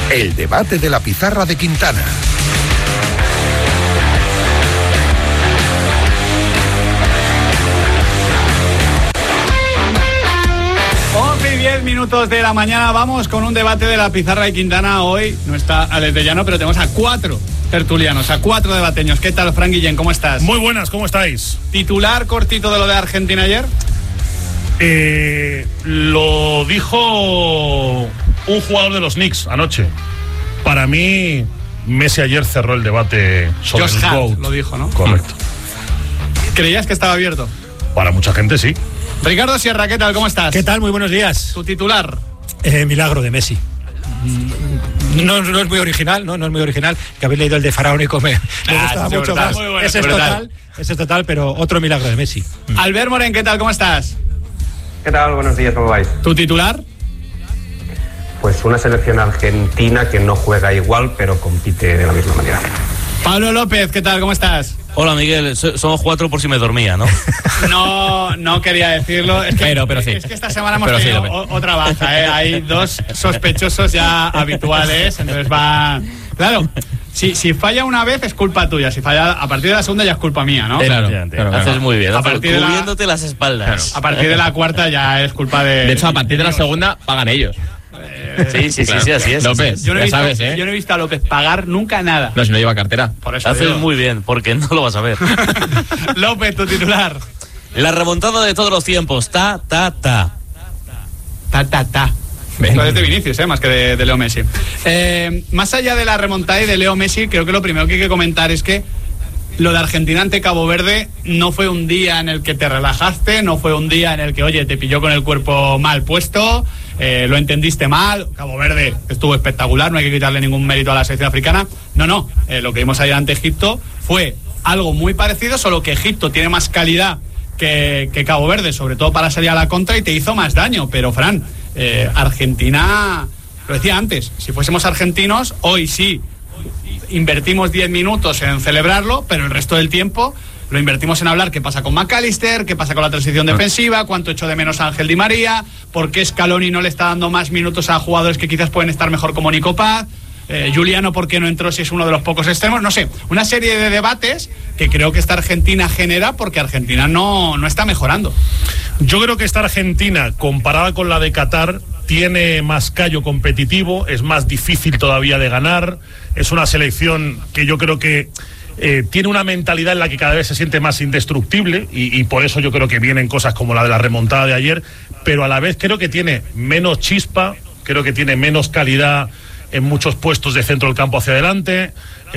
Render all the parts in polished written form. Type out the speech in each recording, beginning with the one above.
El debate de la pizarra de Quintana. Minutos de la mañana, vamos con un debate de la pizarra de Quintana. Hoy no está Alex de Llano, pero tenemos a 4 tertulianos, a 4 debateños. ¿Qué tal, Fran Guillén? ¿Cómo estás? Muy buenas, ¿cómo estáis? ¿Titular cortito de lo de Argentina ayer? Lo dijo un jugador de los Knicks anoche. Para mí, Messi ayer cerró el debate sobre Josh el Hart GOAT. lo dijo, ¿no? Correcto. ¿Creías que estaba abierto? Para mucha gente sí. Ricardo Sierra, ¿qué tal? ¿Cómo estás? ¿Qué tal? Muy buenos días. ¿Tu titular? Milagro de Messi. No es muy original, ¿no? No es muy original. Que habéis leído el de Faraónico me gustaba mucho más. Bueno, ese es total, pero otro milagro de Messi. Albert Morén, ¿qué tal? ¿Cómo estás? ¿Qué tal? Buenos días, ¿cómo vais? ¿Tu titular? Pues una selección argentina que no juega igual, pero compite de la misma manera. Pablo López, ¿qué tal? ¿Cómo estás? Hola, Miguel. Somos 4 por si me dormía, ¿no? No quería decirlo. Es que, pero sí. Es que esta semana hemos tenido otra baja, ¿eh? Hay 2 sospechosos ya habituales, entonces va... Claro, si falla una vez es culpa tuya, si falla a partir de la segunda ya es culpa mía, ¿no? Claro. Haces muy bien. A partir de cubriéndote las espaldas. A partir de la cuarta ya es culpa de... De hecho, a partir de la segunda pagan ellos. Sí, así es. López, yo no yo no he visto a López pagar nunca nada. No, si no lleva cartera. Por eso haces muy bien, porque no lo vas a ver. López, tu titular. La remontada de todos los tiempos. Ta. Lo es de Vinicius, más que de Leo Messi. Más allá de la remontada y de Leo Messi, creo que lo primero que hay que comentar es que lo de Argentina ante Cabo Verde no fue un día en el que te relajaste, no fue un día en el que, oye, te pilló con el cuerpo mal puesto, lo entendiste mal. Cabo Verde estuvo espectacular, no hay que quitarle ningún mérito a la selección africana. No, lo que vimos ayer ante Egipto fue algo muy parecido, solo que Egipto tiene más calidad que Cabo Verde, sobre todo para salir a la contra, y te hizo más daño. Pero, Fran, Argentina, lo decía antes, si fuésemos argentinos, hoy sí invertimos 10 minutos en celebrarlo, pero el resto del tiempo lo invertimos en hablar qué pasa con McAllister, qué pasa con la transición defensiva, cuánto echo de menos a Ángel Di María, por qué Scaloni no le está dando más minutos a jugadores que quizás pueden estar mejor como Nico Paz, Juliano por qué no entró si es uno de los pocos extremos, no sé, una serie de debates que creo que esta Argentina genera porque Argentina no está mejorando. Yo creo que esta Argentina, comparada con la de Qatar, tiene más callo competitivo, es más difícil todavía de ganar, es una selección que yo creo que tiene una mentalidad en la que cada vez se siente más indestructible y por eso yo creo que vienen cosas como la de la remontada de ayer, pero a la vez creo que tiene menos chispa, creo que tiene menos calidad en muchos puestos de centro del campo hacia adelante,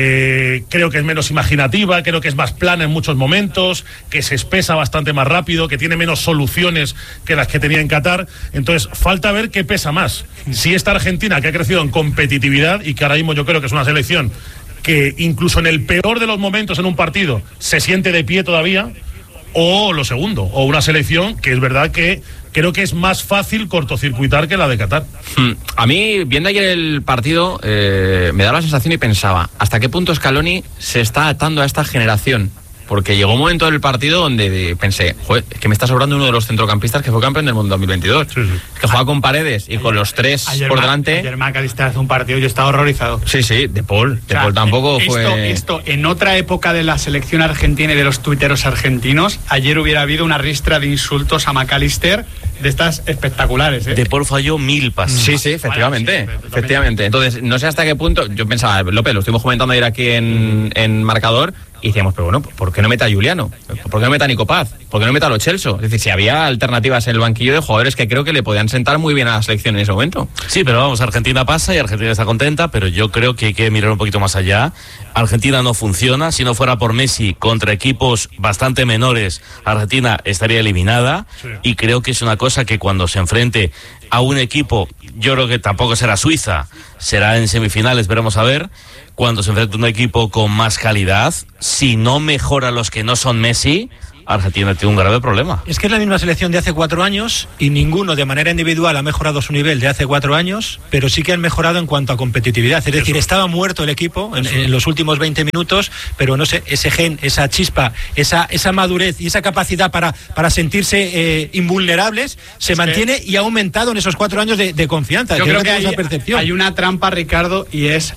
creo que es menos imaginativa, creo que es más plana en muchos momentos, que se espesa bastante más rápido, que tiene menos soluciones que las que tenía en Qatar. Entonces falta ver qué pesa más, si esta Argentina, que ha crecido en competitividad y que ahora mismo yo creo que es una selección que incluso en el peor de los momentos en un partido se siente de pie todavía, o lo segundo, o una selección que es verdad que creo que es más fácil cortocircuitar que la de Qatar. A mí, viendo ayer el partido, me da la sensación y pensaba, ¿hasta qué punto Scaloni se está atando a esta generación? Porque llegó un momento del partido donde pensé, joder, es que me está sobrando uno de los centrocampistas que fue campeón del mundo 2022. Sí. Es que juega con Paredes y con los 3 por delante. Ayer McAllister hace un partido, yo estaba horrorizado. Sí, De Paul tampoco fue... Esto, en otra época de la selección argentina y de los tuiteros argentinos, ayer hubiera habido una ristra de insultos a McAllister de estas espectaculares, De Paul falló 1000 pases. Sí, efectivamente. Entonces, no sé hasta qué punto, yo pensaba, López, lo estuvimos comentando ayer aquí en Marcador, y decíamos, pero bueno, ¿por qué no meta a Juliano? ¿Por qué no meta a Nico Paz? ¿Por qué no meta a Lo Celso? Es decir, si había alternativas en el banquillo de jugadores que creo que le podían sentar muy bien a la selección en ese momento. Sí, pero vamos, Argentina pasa y Argentina está contenta, pero yo creo que hay que mirar un poquito más allá. Argentina no funciona, si no fuera por Messi contra equipos bastante menores, Argentina estaría eliminada, sí. Y creo que es una cosa que cuando se enfrente a un equipo, yo creo que tampoco será Suiza, será en semifinales, veremos a ver. Cuando se enfrenta a un equipo con más calidad, si no mejora los que no son Messi, Argentina tiene un grave problema. Es que es la misma selección de hace 4 años y ninguno de manera individual ha mejorado su nivel de hace 4 años, pero sí que han mejorado en cuanto a competitividad. Es decir, estaba muerto el equipo en los últimos 20 minutos, pero no sé, ese gen, esa chispa, esa madurez y esa capacidad para sentirse invulnerables se mantiene y ha aumentado en esos 4 años de confianza. Yo creo que esa percepción. hay una trampa, Ricardo, y es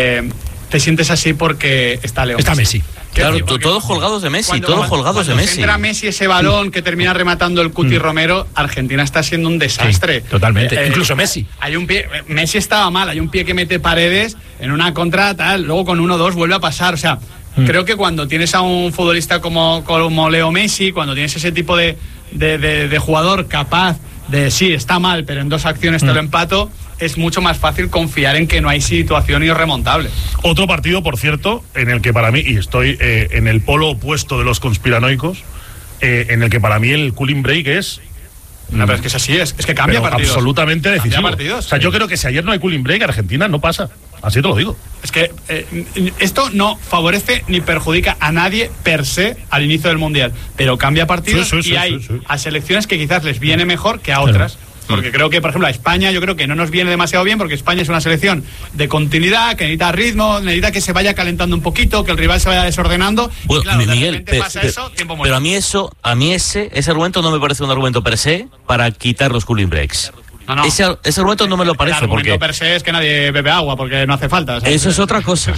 te sientes así porque está Leo Messi. Claro, todos colgados de Messi, Entra Messi ese balón que termina rematando el Cuti Romero, Argentina está siendo un desastre. Sí, totalmente. Incluso Messi. Hay un pie, Messi estaba mal, hay un pie que mete Paredes en una contra tal, luego con 1-2 vuelve a pasar, o sea, creo que cuando tienes a un futbolista como Leo Messi, cuando tienes ese tipo de jugador capaz de sí, está mal, pero en 2 acciones te lo empato, es mucho más fácil confiar en que no hay situación irremontable. Otro partido, por cierto, en el que para mí, y estoy en el polo opuesto de los conspiranoicos, en el que para mí el cooling break es... No, pero es que es así, es que cambia partidos. Absolutamente decisivo. Cambia partidos. O sea, yo creo que si ayer no hay cooling break, Argentina no pasa. Así te lo digo. Es que esto no favorece ni perjudica a nadie per se al inicio del Mundial, pero cambia partidos y hay a selecciones que quizás les viene mejor que a otras. Porque creo que, por ejemplo, a España yo creo que no nos viene demasiado bien, porque España es una selección de continuidad, que necesita ritmo, necesita que se vaya calentando un poquito, que el rival se vaya desordenando. Bueno, y claro, Miguel, pero a mí ese argumento no me parece un argumento per se para quitar los cooling breaks. No. Ese argumento no me lo parece. El argumento per se es que nadie bebe agua porque no hace falta. ¿Sabes? Eso es otra cosa,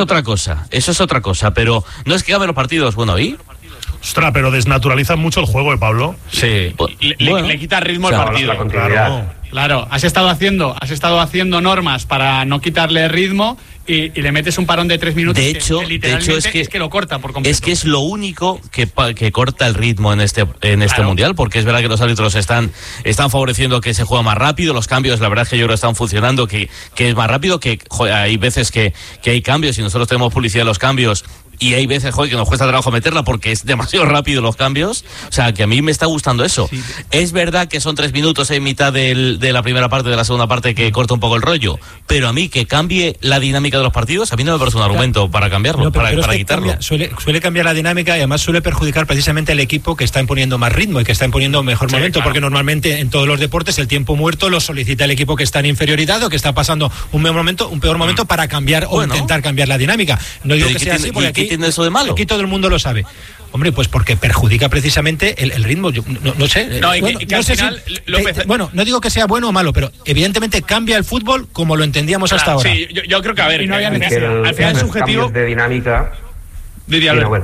eso es otra cosa, pero no es que cambien los partidos, bueno, ¿y? Ostras, pero desnaturalizan mucho el juego, Pablo. Sí. Le quita ritmo al partido. Claro, has estado haciendo normas para no quitarle ritmo y le metes un parón de 3 minutos. De hecho, es que lo corta por completo. Es que es lo único que corta el ritmo en este mundial, porque es verdad que los árbitros están favoreciendo que se juega más rápido, los cambios, la verdad es que yo creo que están funcionando, que es más rápido, que hay veces que hay cambios y nosotros tenemos publicidad de los cambios. Y hay veces, que nos cuesta trabajo meterla porque es demasiado rápido los cambios. O sea, que a mí me está gustando eso. Sí. Es verdad que son 3 minutos en mitad de la primera parte, de la segunda parte, que corta un poco el rollo. Pero a mí, que cambie la dinámica de los partidos, a mí no me parece un argumento para cambiarlo, para quitarlo. Suele cambiar la dinámica y además suele perjudicar precisamente al equipo que está imponiendo más ritmo y que está imponiendo mejor momento. Claro. Porque normalmente en todos los deportes el tiempo muerto lo solicita el equipo que está en inferioridad o que está pasando un peor momento para cambiar o intentar cambiar la dinámica. No digo que sea así, porque aquí tiene eso de malo. Aquí todo el mundo lo sabe. Hombre, pues porque perjudica precisamente el ritmo. Yo no sé. No, que al final, bueno, no digo que sea bueno o malo, pero evidentemente cambia el fútbol como lo entendíamos hasta ahora. Sí, yo creo que a ver. Y no había al final es subjetivo. De dinámica. No iba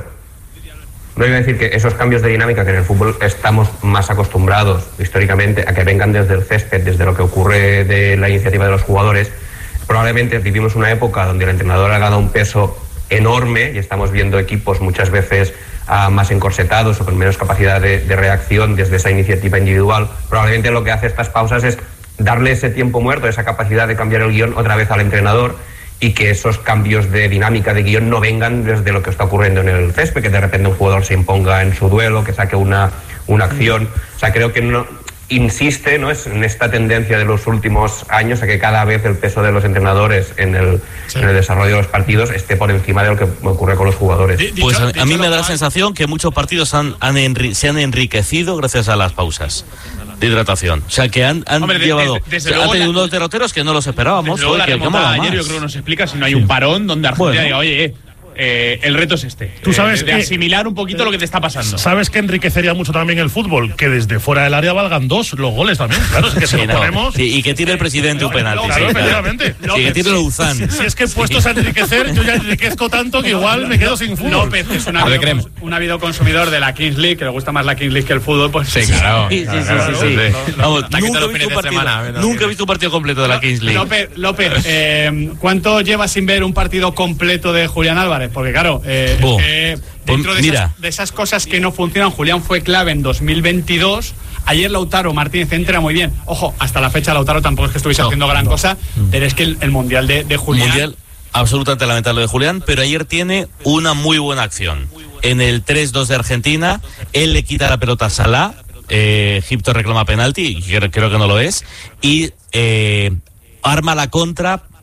a decir que esos cambios de dinámica que en el fútbol estamos más acostumbrados históricamente a que vengan desde el césped, desde lo que ocurre de la iniciativa de los jugadores. Probablemente vivimos una época donde el entrenador ha ganado un peso enorme y estamos viendo equipos muchas veces más encorsetados o con menos capacidad de reacción desde esa iniciativa individual. Probablemente lo que hace estas pausas es darle ese tiempo muerto, esa capacidad de cambiar el guión otra vez al entrenador y que esos cambios de dinámica de guión no vengan desde lo que está ocurriendo en el césped, que de repente un jugador se imponga en su duelo, que saque una acción. O sea, creo que insiste, ¿no?, es en esta tendencia de los últimos años a que cada vez el peso de los entrenadores en el desarrollo de los partidos esté por encima de lo que ocurre con los jugadores. Pues a mí me da la sensación que muchos partidos se han enriquecido gracias a las pausas de hidratación. O sea, que han llevado... han tenido unos derroteros que no los esperábamos. La remontada ayer yo creo que nos explica si no hay un parón donde Argentina diga, oye, el reto es este. Tú sabes de asimilar un poquito lo que te está pasando. ¿Sabes que enriquecería mucho también el fútbol? Que desde fuera del área valgan 2 los goles también. Claro, es que si lo ponemos... Sí, y que tire el presidente un penalti. Claro, efectivamente. Y que tire el Uzán. Si es que puestos a enriquecer, yo ya enriquezco tanto que igual me quedo sin fútbol. López es un ávido consumidor de la Kings League, que le gusta más la Kings League que el fútbol, pues... Sí, claro. Sí. Vamos, nunca he visto un partido completo de la Kings League. López, ¿cuánto llevas sin ver un partido completo de Julián Álvarez? Porque claro... dentro de esas cosas que no funcionan, Julián fue clave en 2022. Ayer Lautaro Martínez entra muy bien. Ojo, hasta la fecha Lautaro tampoco es que estuviese haciendo gran cosa, pero es que el Mundial de Julián... Mundial absolutamente lamentable de Julián, pero ayer tiene una muy buena acción. En el 3-2 de Argentina, él le quita la pelota a Salah, Egipto reclama penalti, creo que no lo es, y arma la contra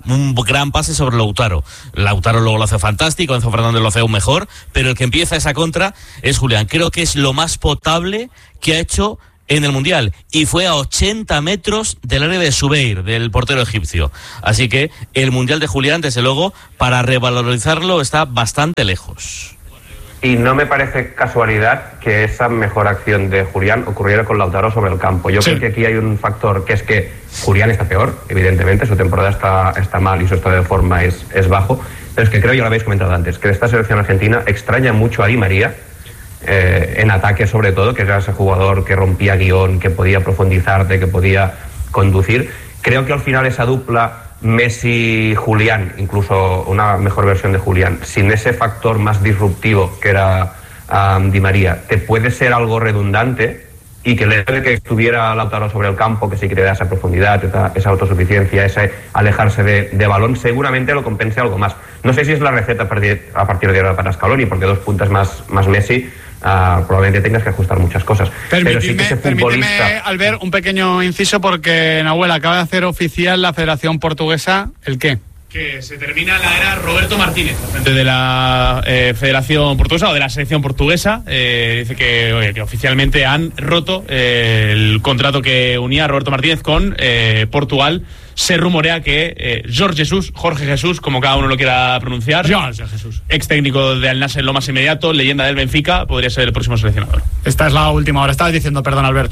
un gran pase sobre Lautaro. Lautaro luego lo hace fantástico, Enzo Fernández lo hace aún mejor, pero el que empieza esa contra es Julián. Creo que es lo más potable que ha hecho en el Mundial, y fue a 80 metros del área de Subeir, del portero egipcio. Así que el Mundial de Julián, desde luego, para revalorizarlo, está bastante lejos. Y no me parece casualidad que esa mejor acción de Julián ocurriera con Lautaro sobre el campo. Yo creo que aquí hay un factor, que es que Julián está peor, evidentemente, su temporada está mal y su estado de forma es bajo, pero es que creo, ya lo habéis comentado antes, que esta selección argentina extraña mucho a Di María, en ataque sobre todo, que era ese jugador que rompía guión, que podía profundizarte, que podía conducir. Creo que al final esa dupla Messi-Julián, incluso una mejor versión de Julián, sin ese factor más disruptivo que era Di María, te puede ser algo redundante, y que el hecho de que estuviera Lautaro sobre el campo, que sí que te da esa profundidad, esa autosuficiencia, ese alejarse de balón, seguramente lo compense algo más. No sé si es la receta a partir de ahora para Scaloni, porque 2 puntas más Messi, probablemente tengas que ajustar muchas cosas. Permíteme, Albert, un pequeño inciso, porque Nahuel acaba de hacer oficial la Federación Portuguesa, ¿el qué? Que se termina la era Roberto Martínez, de la Federación Portuguesa o de la selección portuguesa. Dice que oficialmente han roto el contrato que unía a Roberto Martínez con Portugal. Se rumorea que Jorge Jesús, como cada uno lo quiera pronunciar, ex técnico de Al Nassr, lo más inmediato, leyenda del Benfica, podría ser el próximo seleccionador. Esta es la última hora. Estabas diciendo, perdón, Albert.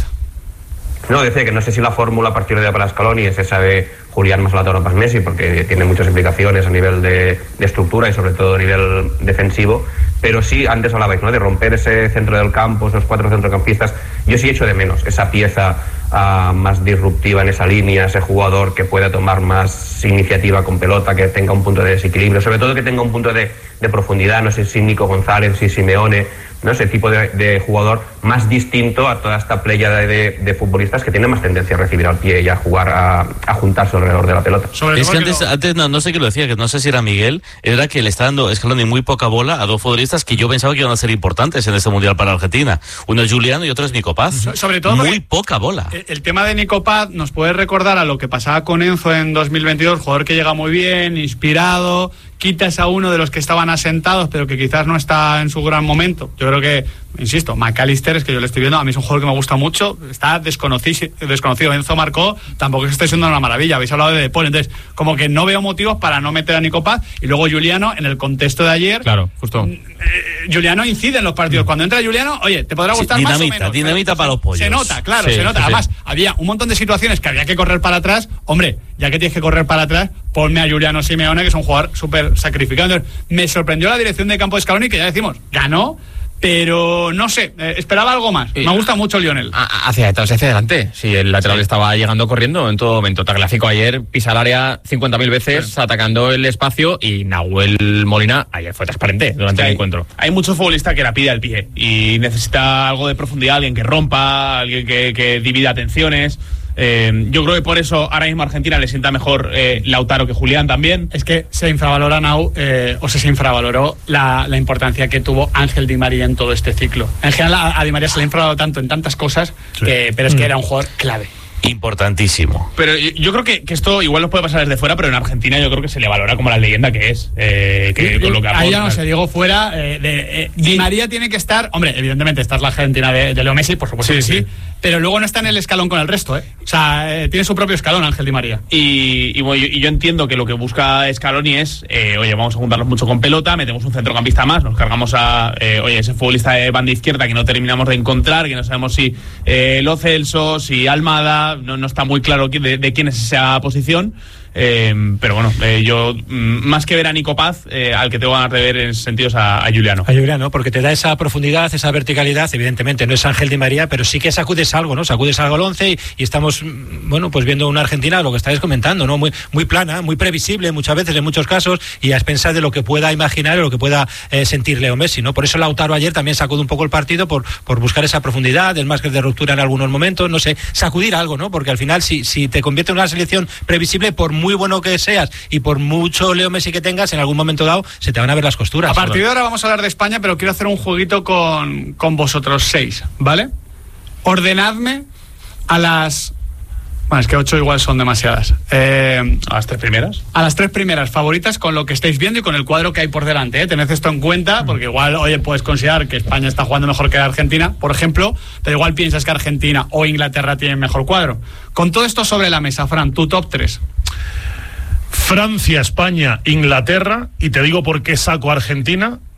No, decía que no sé si la fórmula a partir de ahora para Scaloni es esa de Julián más Lautaro más Messi, porque tiene muchas implicaciones a nivel de estructura y sobre todo a nivel defensivo, pero sí, antes hablabais, ¿no?, de romper ese centro del campo, esos 4 centrocampistas. Yo sí echo de menos esa pieza más disruptiva en esa línea, ese jugador que pueda tomar más iniciativa con pelota, que tenga un punto de desequilibrio, sobre todo que tenga un punto de profundidad. No sé si Nico González, si Simeone, no, ese tipo de jugador más distinto a toda esta playa de futbolistas que tienen más tendencia a recibir al pie y a jugar, a juntarse alrededor de la pelota. Es que antes no sé quién lo decía, que no sé si era Miguel, era que le está dando Scaloni muy poca bola a 2 futbolistas que yo pensaba que iban a ser importantes en este Mundial para Argentina. Uno es Juliano y otro es Nico Paz. Sobre todo muy poca bola. El tema de Nico Paz nos puede recordar a lo que pasaba con Enzo en 2022, jugador que llega muy bien, inspirado, quitas a uno de los que estaban asentados, pero que quizás no está en su gran momento. Yo creo que, insisto, McAllister, es que yo le estoy viendo, a mí es un jugador que me gusta mucho, está desconocido. Enzo marcó, tampoco es que esté siendo una maravilla. Habéis hablado de Paul, entonces como que no veo motivos para no meter a Nico Paz. Y luego Juliano, en el contexto de ayer, claro, justo, Juliano incide en los partidos. Cuando entra Juliano, oye, te podrá gustar más o menos, dinamita para los pollos. Se nota, claro, se nota. Además, había un montón de situaciones que había que correr para atrás. Hombre, ya que tienes que correr para atrás, ponme a Juliano Simeone, que es un jugador súper sacrificado. Entonces, me sorprendió la dirección de campo de Scaloni, que ya decimos, ganó, pero no sé, esperaba algo más. Me gusta mucho Lionel. Hacia detrás y hacia adelante. Si el lateral estaba llegando corriendo en todo momento. Tagliafico ayer pisa el área 50.000 veces, atacando el espacio, y Nahuel Molina ayer fue transparente durante el encuentro. Hay mucho futbolista que la pide al pie y necesita algo de profundidad, alguien que rompa, alguien que divida atenciones. Yo creo que por eso ahora mismo a Argentina le sienta mejor Lautaro que Julián también. Es que se infravalora se infravaloró la importancia que tuvo Ángel Di María en todo este ciclo. En general a Di María se le ha infravalorado tanto en tantas cosas, pero es que era un jugador clave. Importantísimo. Pero yo creo que esto igual nos puede pasar desde fuera, pero en Argentina yo creo que se le valora como la leyenda que es. Con lo que ahí ya no se digo fuera. Di María tiene que estar, hombre, evidentemente esta es la Argentina de Leo Messi, por supuesto que sí, pero luego no está en el escalón con el resto, O sea, tiene su propio escalón Ángel Di María. Y yo entiendo que lo que busca Scaloni es, oye, vamos a juntarnos mucho con pelota, metemos un centrocampista más, nos cargamos a, ese futbolista de banda izquierda que no terminamos de encontrar, que no sabemos si Lo Celso, si Almada, no está muy claro de quién es esa posición. Pero bueno, yo más que ver a Nico Paz, al que tengo ganas de ver en sentidos a Juliano. A Juliano, porque te da esa profundidad, esa verticalidad. Evidentemente no es Ángel Di María, pero sí que sacudes algo, ¿no? Sacudes algo al 11 y estamos, bueno, pues viendo una Argentina, lo que estáis comentando, ¿no? Muy plana, muy previsible muchas veces, en muchos casos, y a expensas de lo que pueda imaginar o lo que pueda sentir Leo Messi, ¿no? Por eso Lautaro ayer también sacude un poco el partido por buscar esa profundidad, el más que de ruptura en algunos momentos, no sé, sacudir algo, ¿no? Porque al final si te convierte en una selección previsible, por muy bueno que seas y por mucho Leo Messi que tengas, en algún momento dado se te van a ver las costuras. A partir de ahora vamos a hablar de España, pero quiero hacer un jueguito con vosotros 6, ¿vale? Ordenadme a las Bueno, es que 8 igual son demasiadas. ¿A las 3 primeras? A las 3 primeras favoritas con lo que estáis viendo y con el cuadro que hay por delante. Tened esto en cuenta, porque igual, oye, puedes considerar que España está jugando mejor que Argentina, por ejemplo, pero igual piensas que Argentina o Inglaterra tienen mejor cuadro. Con todo esto sobre la mesa, Fran, tu top 3. Francia, España, Inglaterra, y te digo por qué saco a Argentina.